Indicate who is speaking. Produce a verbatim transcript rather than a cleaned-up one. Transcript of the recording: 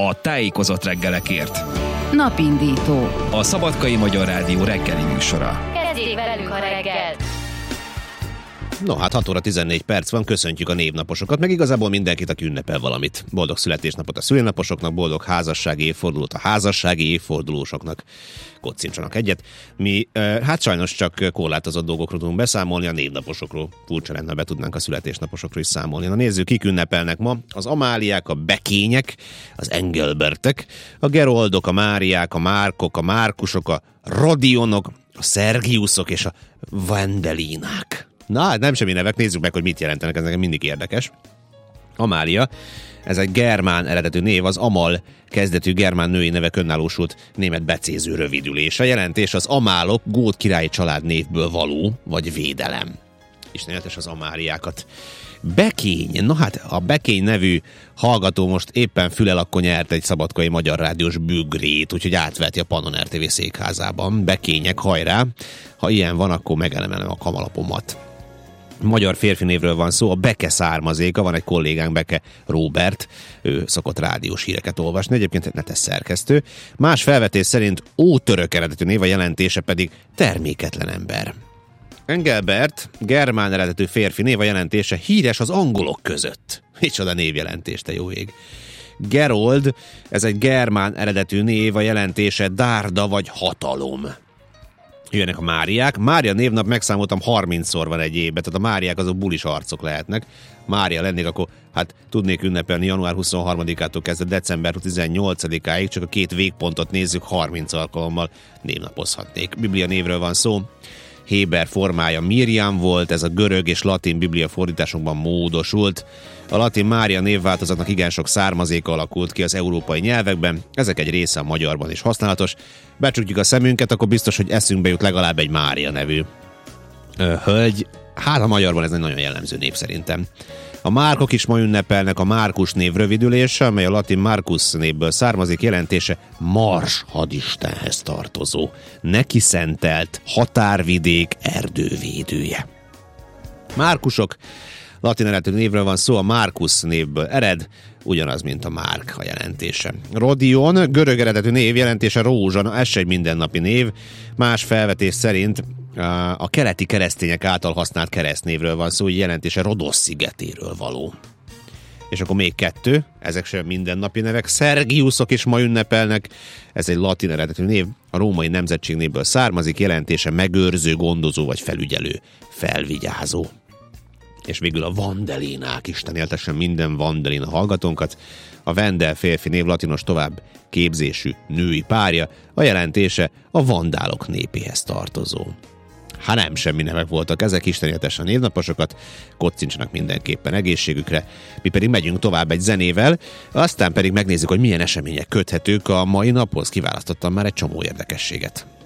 Speaker 1: a tájékozott reggelekért.
Speaker 2: Napindító.
Speaker 1: A Szabadkai Magyar Rádió reggeli műsora.
Speaker 3: Kezdjék velünk a reggelt!
Speaker 4: No, hát hat óra tizennégy perc van, köszöntjük a névnaposokat, meg igazából mindenkit, aki ünnepel valamit. Boldog születésnapot a szülinaposoknak, boldog házassági évfordulót a házassági évfordulósoknak. Kocincsanak egyet. Mi, hát sajnos csak korlátozott dolgokról tudunk beszámolni, a névnaposokról. Furcsa lenne, be tudnánk a születésnaposokról is számolni. Na nézzük, kik ünnepelnek ma. Az Amáliák, a Bekények, az Engelbertek, a Geroldok, a Máriák, a Márkok, a Márkusok, a Rodionok, a Szergiuszok és a Vendelinák. Na, hát nem semmi nevek, nézzük meg, hogy mit jelentenek, ez nekem mindig érdekes. Amália, ez egy germán eredetű név, az Amal kezdetű germán női nevek önállósult német becéző rövidülése. Jelentés az amálok gót királyi család névből való, vagy védelem. Istenetes az Amáliákat. Bekény, na hát a Bekény nevű hallgató most éppen fülel, akkor nyert egy Szabadkai Magyar Rádiós bügrét, úgyhogy átveti a Pannon er té vé székházában. Bekények, hajrá! Ha ilyen van, akkor megelemelem a kamalapomat. Magyar férfi névről van szó, a Beke származéka, van egy kollégánk, Beke Róbert, ő szokott rádiós híreket olvasni, egyébként netes szerkesztő. Más felvetés szerint ótörök eredetű név, a jelentése pedig terméketlen ember. Engelbert, germán eredetű férfi név, a jelentése híres az angolok között. Micsoda névjelentés, te jó ég. Gerold, ez egy germán eredetű név, a jelentése dárda vagy hatalom. Jöjjenek a Máriák. Mária névnap megszámoltam harmincszor van egy évben, tehát a Máriák azok bulis arcok lehetnek. Mária lennék, akkor hát tudnék ünnepelni január huszonharmadikától kezdve december tizennyolcadikáig, csak a két végpontot nézzük, harminc alkalommal névnapozhatnék. Biblia névről van szó. Héber formája Miriam volt, ez a görög és latin biblia fordításokban módosult. A latin Mária névváltozatnak igen sok származéka alakult ki az európai nyelvekben, ezek egy része a magyarban is használatos. Becsukjuk a szemünket, akkor biztos, hogy eszünkbe jut legalább egy Mária nevű hölgy. Hát a magyarban ez egy nagyon jellemző név szerintem. A Márkok is ma ünnepelnek, a Márkus név rövidülése, amely a latin Marcus névből származik, jelentése Mars hadistenhez tartozó, neki szentelt határvidék erdővédője. Márkusok, latin eredetű névről van szó, a Marcus névből ered, ugyanaz, mint a Márk a jelentése. Rodion, görög eredetű név, jelentése rózsa, na ez egy mindennapi név, más felvetés szerint a keleti keresztények által használt keresztnévről van szó, hogy jelentése Rodosz szigetéről való. És akkor még kettő, ezek sem mindennapi nevek. Szergiuszok is ma ünnepelnek, ez egy latin eredetű név, a római nemzetségnévből származik, jelentése megőrző, gondozó vagy felügyelő, felvigyázó. És végül a Vandelinák, Isten éltessen minden Vandelina hallgatónkat. A Vendel férfi név latinos tovább képzésű női párja, a jelentése a vandálok népéhez tartozó. Hát nem semmi nevek voltak ezek, istenéltessen névnaposokat, kocincsanak mindenképpen egészségükre. Mi pedig megyünk tovább egy zenével, aztán pedig megnézzük, hogy milyen események köthetők a mai naphoz. Kiválasztottam már egy csomó érdekességet.